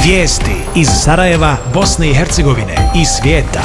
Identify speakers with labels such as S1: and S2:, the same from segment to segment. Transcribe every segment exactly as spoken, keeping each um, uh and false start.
S1: Vijesti iz Sarajeva, Bosne i Hercegovine i svijeta.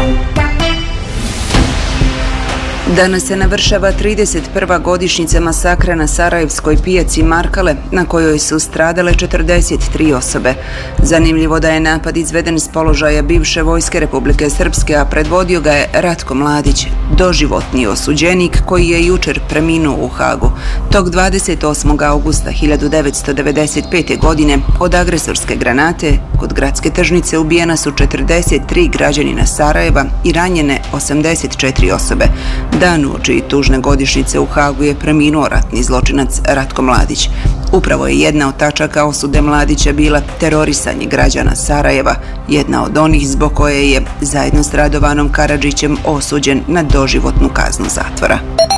S2: Danas se navršava trideset prva godišnjica masakra na sarajevskoj pijaci Markale, na kojoj su stradale četrdeset tri osobe. Zanimljivo da je napad izveden s položaja bivše vojske Republike Srpske, a predvodio ga je Ratko Mladić, doživotni osuđenik koji je jučer preminuo u Hagu. Tog dvadeset osmog augusta hiljadu devetsto devedeset pete. godine od agresorske granate kod gradske tržnice ubijena su četrdeset tri građanina Sarajeva i ranjene osamdeset četiri osobe. Dan uoči tužne godišnjice u Hagu je preminuo ratni zločinac Ratko Mladić. Upravo je jedna od tačaka osude Mladića bila terorisanje građana Sarajeva, jedna od onih zbog koje je zajedno s Radovanom Karadžićem osuđen na doživotnu kaznu zatvora.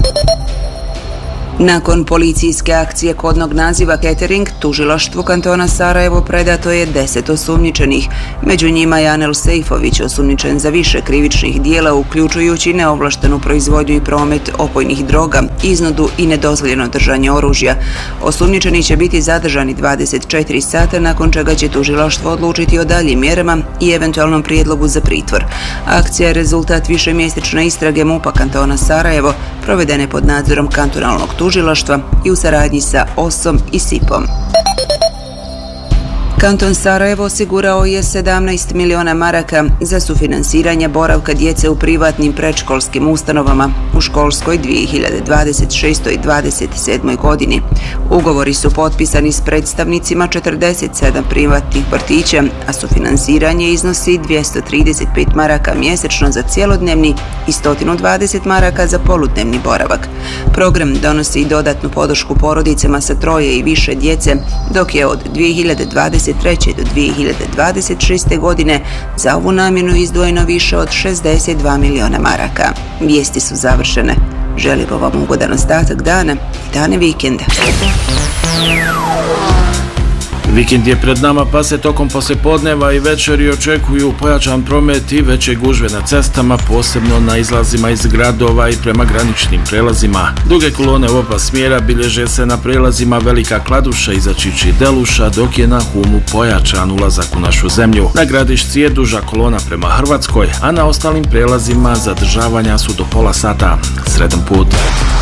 S2: Nakon policijske akcije kodnog naziva Catering, tužilaštvu kantona Sarajevo predato je deset osumnjičenih. Među njima je Anel Sejfović, osumnjičen za više krivičnih dijela, uključujući neovlaštenu proizvodnju i promet opojnih droga, iznudu i nedozvoljeno držanje oružja. Osumnjičeni će biti zadržani dvadeset četiri sata, nakon čega će tužilaštvo odlučiti o daljim mjerama i eventualnom prijedlogu za pritvor. Akcija je rezultat višemjesečne istrage MUP-a kantona Sarajevo, provedene pod nadzorom kantonalnog tužilaštva i u saradnji sa O S om i S I P-om. Kanton Sarajevo osigurao je sedamnaest miliona maraka za sufinansiranje boravka djece u privatnim predškolskim ustanovama u školskoj dvije hiljade dvadeset šestoj i dvadeset sedmoj. godini. Ugovori su potpisani s predstavnicima četrdeset sedam privatnih vrtića, a sufinansiranje iznosi dvjesto trideset pet maraka mjesečno za cjelodnevni i sto dvadeset maraka za poludnevni boravak. Program donosi i dodatnu podršku porodicama sa troje i više djece, dok je od dvije hiljade dvadeset treće. do dvije hiljade dvadeset šeste. godine za ovu namjenu izdvojeno više od šezdeset dva miliona maraka. Vijesti su završene. Želimo vam ugodan ostatak dana i dane vikenda.
S3: Vikend je pred nama, pa se tokom poslijepodneva i večeri očekuju pojačan promet i veće gužve na cestama, posebno na izlazima iz gradova i prema graničnim prelazima. Duge kolone u oba smjera bilježe se na prelazima Velika Kladuša i Začići Deluša, dok je na Humu pojačan ulazak u našu zemlju. Na Gradišci je duža kolona prema Hrvatskoj, a na ostalim prelazima zadržavanja su do pola sata. Sredan put.